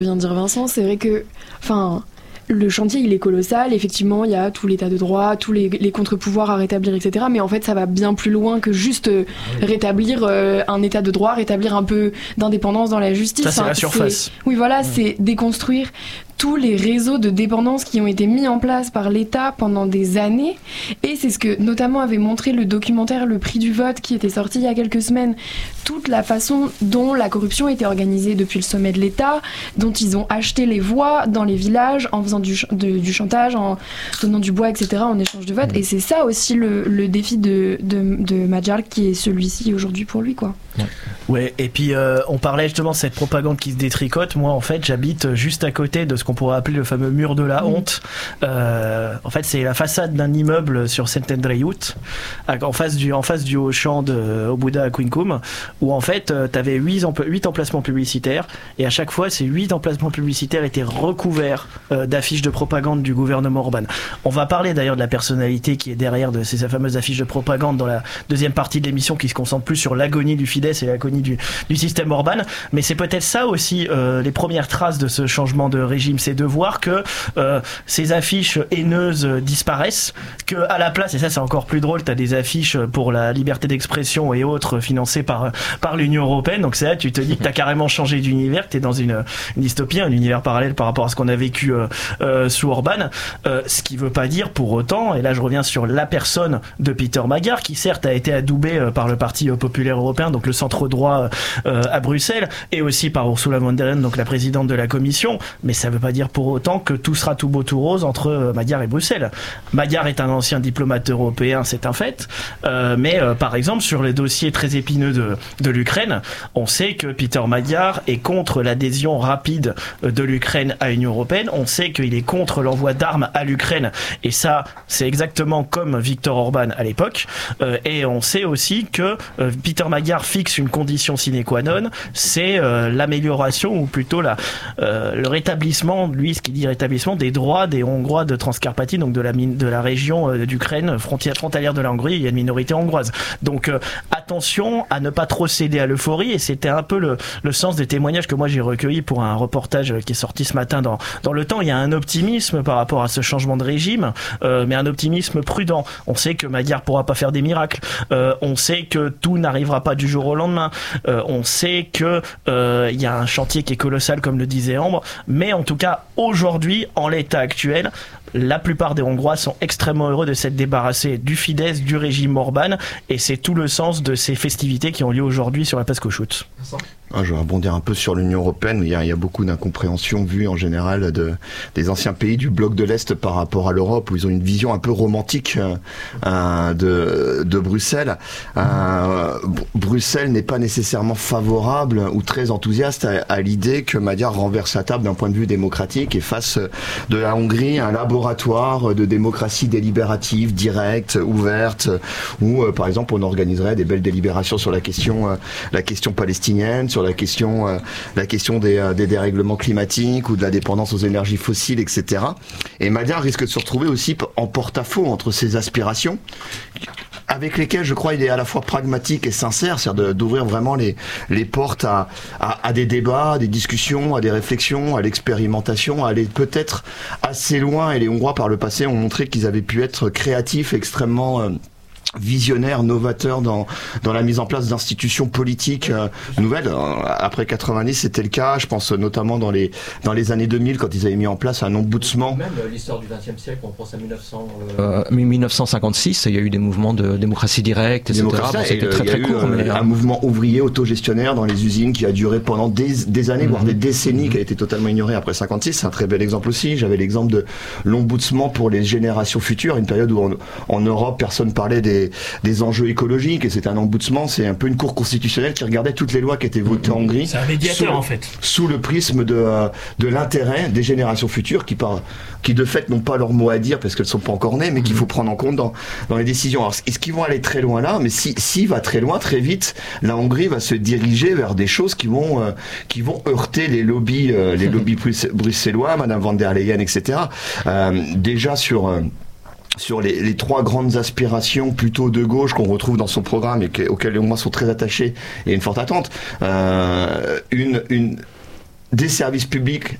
Vient de dire Vincent, c'est vrai que, le chantier il est colossal, effectivement il y a tout l'état de droit, tous les contre-pouvoirs à rétablir, etc. Mais en fait ça va bien plus loin que juste rétablir un état de droit, rétablir un peu d'indépendance dans la justice. Ça c'est la surface. Oui voilà, c'est déconstruire tous les réseaux de dépendance qui ont été mis en place par l'État pendant des années. Et c'est ce que notamment avait montré le documentaire Le Prix du vote qui était sorti il y a quelques semaines. Toute la façon dont la corruption était organisée depuis le sommet de l'État, dont ils ont acheté les voix dans les villages en faisant du chantage, en donnant du bois, etc. en échange de vote. Et c'est ça aussi le défi de Magyar qui est celui-ci aujourd'hui pour lui, quoi. Ouais, et puis on parlait justement de cette propagande qui se détricote. Moi en fait j'habite juste à côté de ce qu'on pourrait appeler le fameux mur de la honte. En fait c'est la façade d'un immeuble sur Szentendrejút, en face du Auchan de Óbuda à Quincum, où en fait t'avais 8 emplacements publicitaires, et à chaque fois ces 8 emplacements publicitaires étaient recouverts d'affiches de propagande du gouvernement Orban. On va parler d'ailleurs de la personnalité qui est derrière de ces fameuses affiches de propagande dans la deuxième partie de l'émission, qui se concentre plus sur l'agonie du Fidesz et l'agonie du système Orban. Mais c'est peut-être ça aussi les premières traces de ce changement de régime, c'est de voir que ces affiches haineuses disparaissent, que à la place, et ça c'est encore plus drôle, t'as des affiches pour la liberté d'expression et autres financées par l'Union Européenne. Donc c'est là tu te dis que t'as carrément changé d'univers, que t'es dans une dystopie, un univers parallèle par rapport à ce qu'on a vécu sous Orban. Ce qui veut pas dire pour autant, et là je reviens sur la personne de Peter Magyar, qui certes a été adoubé par le Parti populaire européen, donc le centre droit à Bruxelles, et aussi par Ursula von der Leyen, donc la présidente de la Commission, mais ça veut pas dire pour autant que tout sera tout beau tout rose entre Magyar et Bruxelles. Magyar est un ancien diplomate européen, c'est un fait, mais par exemple sur les dossiers très épineux de l'Ukraine, on sait que Peter Magyar est contre l'adhésion rapide de l'Ukraine à l'Union européenne, on sait qu'il est contre l'envoi d'armes à l'Ukraine, et ça c'est exactement comme Viktor Orban à l'époque, et on sait aussi que Peter Magyar fixe une condition sine qua non, c'est l'amélioration, ou plutôt le rétablissement, lui ce qu'il dit rétablissement des droits des Hongrois de Transcarpathie, donc de la région d'Ukraine frontalière de la Hongrie. Il y a une minorité hongroise, donc attention à ne pas trop céder à l'euphorie, et c'était un peu le sens des témoignages que moi j'ai recueillis pour un reportage qui est sorti ce matin dans Le Temps. Il y a un optimisme par rapport à ce changement de régime, mais un optimisme prudent. On sait que Magyar pourra pas faire des miracles, on sait que tout n'arrivera pas du jour au lendemain, on sait que il y a un chantier qui est colossal comme le disait Ambre, mais en tout cas aujourd'hui, en l'état actuel, la plupart des Hongrois sont extrêmement heureux de s'être débarrassés du Fidesz, du régime Orban, et c'est tout le sens de ces festivités qui ont lieu aujourd'hui sur la place Kossuth. Je vais rebondir un peu sur l'Union européenne, où il y a beaucoup d'incompréhension vue en général des anciens pays du bloc de l'Est par rapport à l'Europe, où ils ont une vision un peu romantique de Bruxelles. Bruxelles n'est pas nécessairement favorable ou très enthousiaste à l'idée que Magyar renverse la table d'un point de vue démocratique et fasse de la Hongrie un laboratoire de démocratie délibérative, directe, ouverte, où par exemple on organiserait des belles délibérations sur la question palestinienne, sur la question des dérèglements climatiques ou de la dépendance aux énergies fossiles, etc. Et Magyar risque de se retrouver aussi en porte-à-faux entre ses aspirations, avec lesquelles je crois il est à la fois pragmatique et sincère, c'est-à-dire d'ouvrir vraiment les portes à des débats, à des discussions, à des réflexions, à l'expérimentation, à aller peut-être assez loin. Et les Hongrois par le passé ont montré qu'ils avaient pu être créatifs, extrêmement visionnaire, novateur dans la mise en place d'institutions politiques nouvelles. Après 90, c'était le cas. Je pense notamment dans les années 2000, quand ils avaient mis en place un ombudsman. Même l'histoire du XXe siècle, on pense à 1956, il y a eu des mouvements de démocratie directe, etc. C'était très court. Un mouvement ouvrier autogestionnaire dans les usines qui a duré pendant des années, voire des décennies, qui a été totalement ignoré après 56. C'est un très bel exemple aussi. J'avais l'exemple de l'ombudsman pour les générations futures, une période où en Europe, personne parlait des enjeux écologiques, et c'est un ombudsman, c'est un peu une cour constitutionnelle qui regardait toutes les lois qui étaient votées en Hongrie. C'est un médiateur en fait. Sous le prisme de l'intérêt des générations futures qui de fait n'ont pas leur mot à dire parce qu'elles sont pas encore nées, mais qu'il faut prendre en compte dans les décisions. Alors, est-ce qu'ils vont aller très loin là? Mais s'il va très loin, très vite, la Hongrie va se diriger vers des choses qui vont heurter les lobbies bruxellois, Madame von der Leyen, etc. Déjà sur les trois grandes aspirations plutôt de gauche qu'on retrouve dans son programme et auxquelles les Hongrois sont très attachés, et une forte attente. des services publics